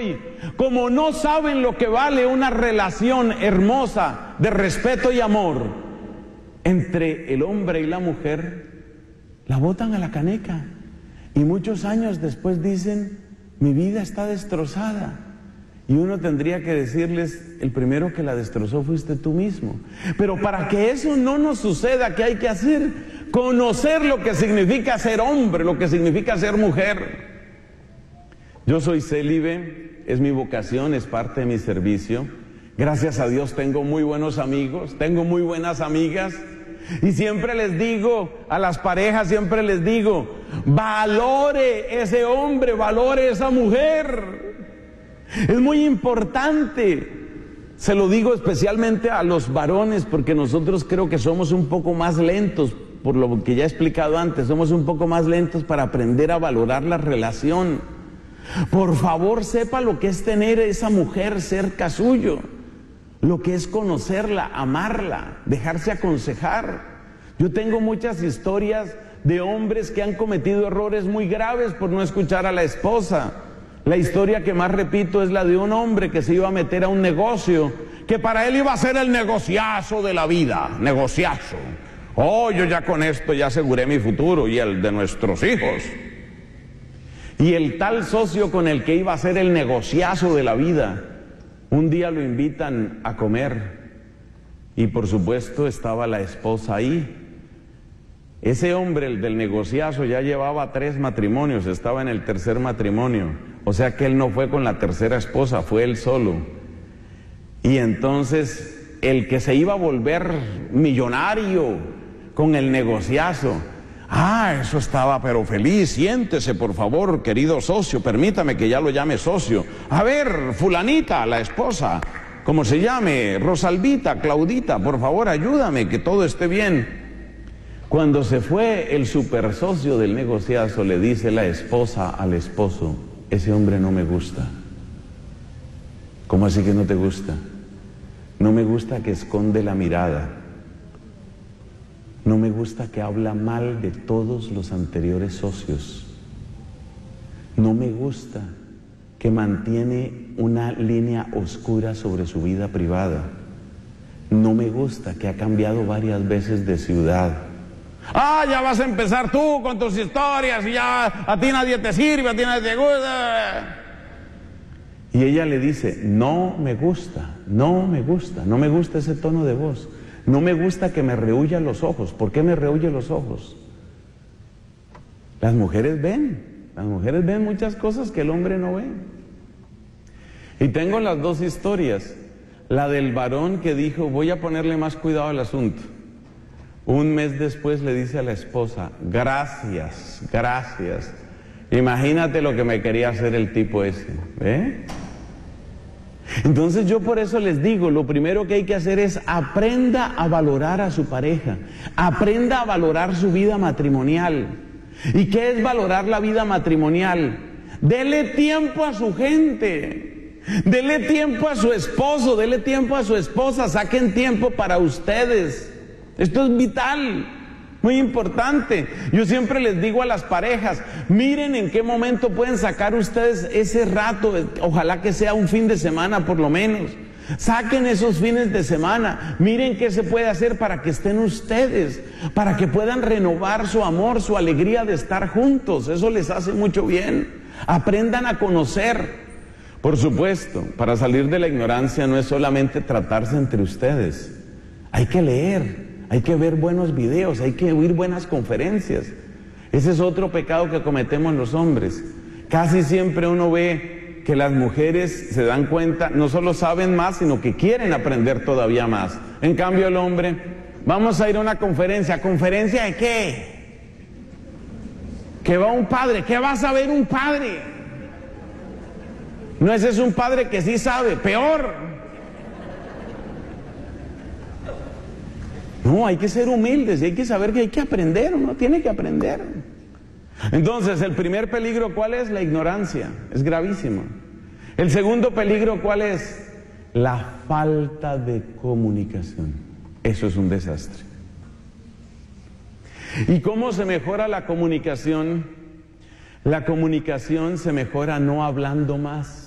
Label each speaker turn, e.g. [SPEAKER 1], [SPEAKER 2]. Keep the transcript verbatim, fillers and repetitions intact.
[SPEAKER 1] hoy, como no saben lo que vale una relación hermosa de respeto y amor entre el hombre y la mujer, la botan a la caneca. Y muchos años después dicen, mi vida está destrozada. Y uno tendría que decirles, el primero que la destrozó fuiste tú mismo. Pero para que eso no nos suceda, ¿qué hay que hacer? Conocer lo que significa ser hombre, lo que significa ser mujer. Yo soy célibe, es mi vocación, es parte de mi servicio. Gracias a Dios tengo muy buenos amigos, tengo muy buenas amigas. Y siempre les digo a las parejas, siempre les digo, valore ese hombre, valore esa mujer. Es muy importante. Se lo digo especialmente a los varones, porque nosotros creo que somos un poco más lentos, por lo que ya he explicado antes, somos un poco más lentos para aprender a valorar la relación. Por favor, sepa lo que es tener esa mujer cerca suyo, lo que es conocerla, amarla, dejarse aconsejar. Yo tengo muchas historias de hombres que han cometido errores muy graves por no escuchar a la esposa. La historia que más repito es la de un hombre que se iba a meter a un negocio, que para él iba a ser el negociazo de la vida, negociazo. Oh, yo ya con esto ya aseguré mi futuro y el de nuestros hijos. Y el tal socio con el que iba a ser el negociazo de la vida, un día lo invitan a comer y por supuesto estaba la esposa ahí. Ese hombre, el del negociazo, ya llevaba tres matrimonios, estaba en el tercer matrimonio. O sea que él no fue con la tercera esposa, fue él solo. Y entonces el que se iba a volver millonario con el negociazo, ah, eso estaba pero feliz. Siéntese por favor, querido socio, permítame que ya lo llame socio. A ver, fulanita, la esposa, como se llame, Rosalvita, Claudita, por favor ayúdame que todo esté bien. Cuando se fue el super socio del negociazo, le dice la esposa al esposo, ese hombre no me gusta. ¿Cómo así que no te gusta? No me gusta que esconde la mirada. No me gusta que habla mal de todos los anteriores socios. No me gusta que mantiene una línea oscura sobre su vida privada. No me gusta que ha cambiado varias veces de ciudad. Ah, ya vas a empezar tú con tus historias y ya a ti nadie te sirve, a ti nadie te gusta. Y ella le dice, no me gusta, no me gusta, no me gusta ese tono de voz. No me gusta que me rehuya los ojos. ¿Por qué me rehuye los ojos? Las mujeres ven, las mujeres ven muchas cosas que el hombre no ve. Y tengo las dos historias. La del varón que dijo, voy a ponerle más cuidado al asunto. Un mes después le dice a la esposa, gracias, gracias. Imagínate lo que me quería hacer el tipo ese, ¿eh? Entonces yo por eso les digo, lo primero que hay que hacer es aprenda a valorar a su pareja, aprenda a valorar su vida matrimonial. ¿Y qué es valorar la vida matrimonial? Dele tiempo a su gente, dele tiempo a su esposo, dele tiempo a su esposa, saquen tiempo para ustedes. Esto es vital, muy importante. Yo siempre les digo a las parejas, miren en qué momento pueden sacar ustedes ese rato, ojalá que sea un fin de semana por lo menos. Saquen esos fines de semana, miren qué se puede hacer para que estén ustedes, para que puedan renovar su amor, su alegría de estar juntos. Eso les hace mucho bien. Aprendan a conocer. Por supuesto, para salir de la ignorancia no es solamente tratarse entre ustedes, hay que leer. Hay que ver buenos videos, hay que oír buenas conferencias. Ese es otro pecado que cometemos los hombres. Casi siempre uno ve que las mujeres se dan cuenta, no solo saben más, sino que quieren aprender todavía más. En cambio el hombre, vamos a ir a una conferencia. ¿Conferencia de qué? Que va un padre. ¿Qué va a saber un padre? No, ese es un padre que sí sabe, peor. No, hay que ser humildes y hay que saber que hay que aprender, uno tiene que aprender. Entonces, el primer peligro, ¿cuál es? La ignorancia, es gravísimo. El segundo peligro, ¿cuál es? La falta de comunicación. Eso es un desastre. ¿Y cómo se mejora la comunicación? La comunicación se mejora no hablando más.